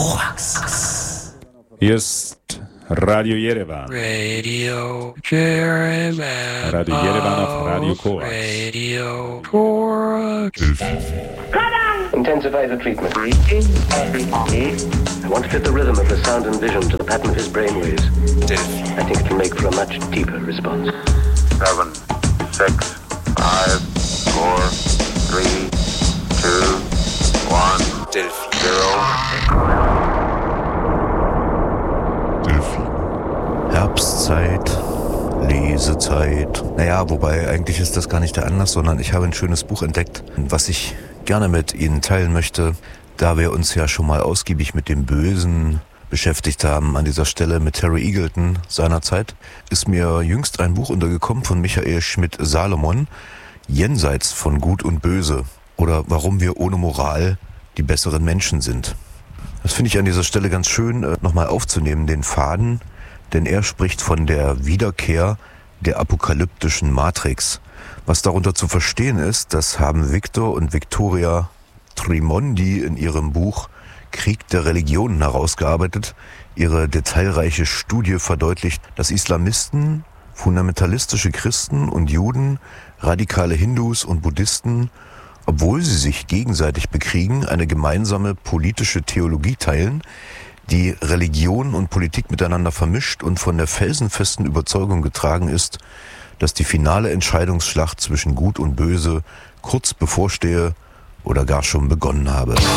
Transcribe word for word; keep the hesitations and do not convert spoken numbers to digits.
Korax. Hier ist Radio Yerevan. Radio Yerevan. Radio Yerevan auf Radio Korax. Radio Korax. Intensify the treatment. I want to fit the rhythm of the sound and vision to the pattern of his brainwaves. I think it can make for a much deeper response. Seven, six, five, four, three, two, one, zero. Herbstzeit, Lesezeit. Naja, wobei eigentlich ist das gar nicht der Anlass, sondern ich habe ein schönes Buch entdeckt, was ich gerne mit Ihnen teilen möchte, da wir uns ja schon mal ausgiebig mit dem Bösen beschäftigt haben. An dieser Stelle mit Terry Eagleton seinerzeit ist mir jüngst ein Buch untergekommen von Michael Schmidt-Salomon, Jenseits von Gut und Böse, oder Warum wir ohne Moral die besseren Menschen sind. Das finde ich an dieser Stelle ganz schön, nochmal aufzunehmen, den Faden, denn er spricht von der Wiederkehr der apokalyptischen Matrix. Was darunter zu verstehen ist, das haben Victor und Victoria Trimondi in ihrem Buch Krieg der Religionen herausgearbeitet. Ihre detailreiche Studie verdeutlicht, dass Islamisten, fundamentalistische Christen und Juden, radikale Hindus und Buddhisten, obwohl sie sich gegenseitig bekriegen, eine gemeinsame politische Theologie teilen, die Religion und Politik miteinander vermischt und von der felsenfesten Überzeugung getragen ist, dass die finale Entscheidungsschlacht zwischen Gut und Böse kurz bevorstehe oder gar schon begonnen habe.